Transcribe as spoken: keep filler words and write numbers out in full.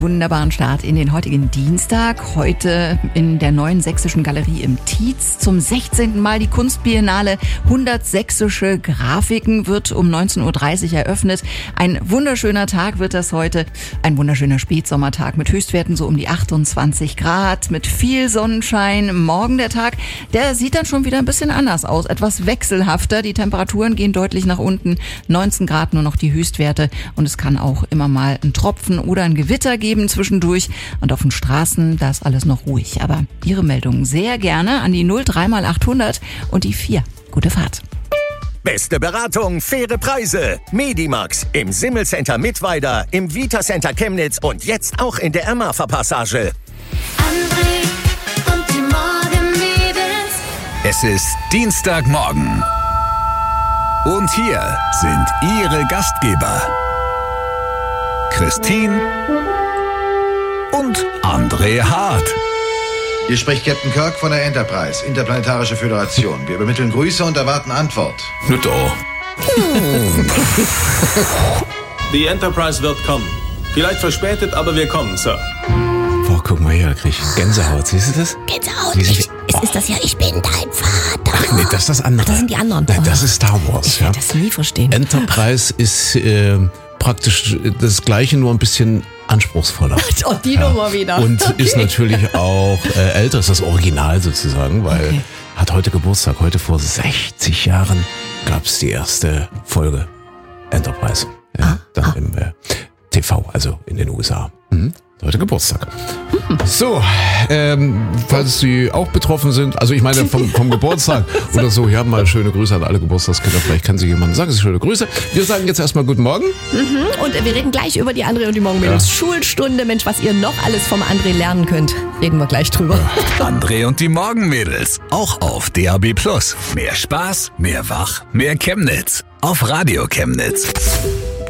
Wunderbaren Start in den heutigen Dienstag. Heute in der Neuen Sächsischen Galerie im Tietz. Zum sechzehnten Mal die Kunstbiennale hundert sächsische Grafiken wird um neunzehn Uhr dreißig eröffnet. Ein wunderschöner Tag wird das heute. Ein wunderschöner Spätsommertag mit Höchstwerten so um die achtundzwanzig Grad, mit viel Sonnenschein. Morgen der Tag, der sieht dann schon wieder ein bisschen anders aus. Etwas wechselhafter. Die Temperaturen gehen deutlich nach unten. neunzehn Grad nur noch die Höchstwerte. Und es kann auch immer mal ein Tropfen oder ein Gewitter geben zwischendurch, und auf den Straßen, da ist alles noch ruhig. Aber Ihre Meldungen sehr gerne an die null drei mal achthundert und die vier. Gute Fahrt. Beste Beratung, faire Preise. Medimax im Simmelcenter Mittweida, im Vita Center Chemnitz und jetzt auch in der Ermafer-Passage. André und die Morgenmädels. Es ist Dienstagmorgen. Und hier sind Ihre Gastgeber Christine und André Hart. Hier spricht Captain Kirk von der Enterprise, Interplanetarische Föderation. Wir übermitteln Grüße und erwarten Antwort. Nuto. Die Enterprise wird kommen. Vielleicht verspätet, aber wir kommen, Sir. Boah, guck mal hier, da krieg ich Gänsehaut. Siehst du das? Gänsehaut. Wie Ich, sich- es ist das ja, ich bin dein Vater. Ach nee, das ist das andere. Das sind die anderen. Nein, das ist Star Wars. Ich Ja. werde das nie verstehen. Enterprise ist äh, praktisch das Gleiche, nur ein bisschen anspruchsvoller. Oh, die Nummer wieder. Und Okay. ist natürlich auch äh, älter, ist das Original sozusagen, weil Okay. hat heute Geburtstag. Heute vor sechzig Jahren gab es die erste Folge Enterprise. Ja, dann im äh, T V, also in den U S A. Mhm. Heute Geburtstag. So, ähm, falls Sie auch betroffen sind, also ich meine vom, vom Geburtstag oder so, hier haben mal schöne Grüße an alle Geburtstagskinder. Vielleicht kann Sie jemandem sagen, Sie schöne Grüße. Wir sagen jetzt erstmal guten Morgen. Und wir reden gleich über die André und die Morgenmädels Schulstunde. Mensch, was ihr noch alles vom André lernen könnt, reden wir gleich drüber. André und die Morgenmädels. Auch auf D A B Plus. Mehr Spaß, mehr Wach, mehr Chemnitz. Auf Radio Chemnitz.